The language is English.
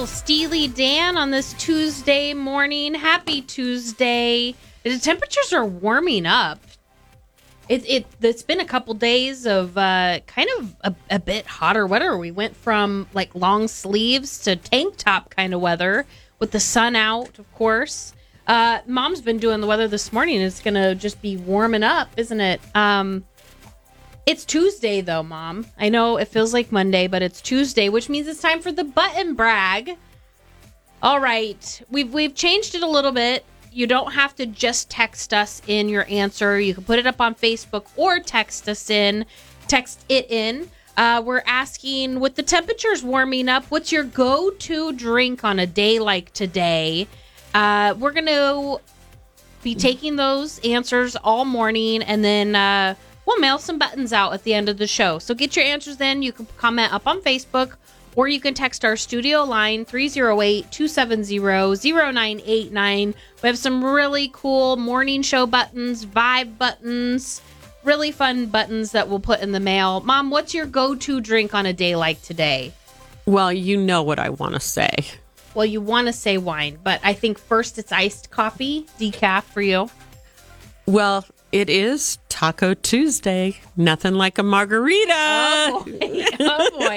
little Steely Dan on this Tuesday morning. Happy Tuesday. The temperatures are warming up. It's been a couple days of kind of a bit hotter weather. We went from like long sleeves to tank top kind of weather with the sun out, of course. Mom's been doing the weather this morning. It's going to just be warming up, isn't it? It's Tuesday, though, Mom. I know it feels like Monday, but it's Tuesday, which means it's time for the button brag. All right. We've changed it a little bit. You don't have to just text us in your answer. You can put it up on Facebook or text it in. We're asking, with the temperatures warming up, what's your go-to drink on a day like today? We're going to be taking those answers all morning, and then we'll mail some buttons out at the end of the show. So get your answers in. You can comment up on Facebook, or you can text our studio line, 308-270-0989. We have some really cool morning show buttons, vibe buttons, really fun buttons that we'll put in the mail. Mom, what's your go-to drink on a day like today? Well, you know what I want to say. Well, you want to say wine, but I think first it's iced coffee, decaf for you. Well, it is Taco Tuesday. Nothing like a margarita. Oh, boy. Oh, boy.